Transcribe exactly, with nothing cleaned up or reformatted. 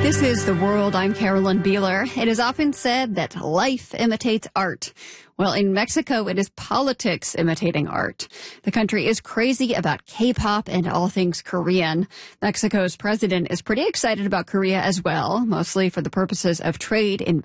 This is The World. I'm Carolyn Beeler. It is often said that life imitates art. Well, in Mexico, it is politics imitating art. The country is crazy about K-pop and all things Korean. Mexico's president is pretty excited about Korea as well, mostly for the purposes of trade and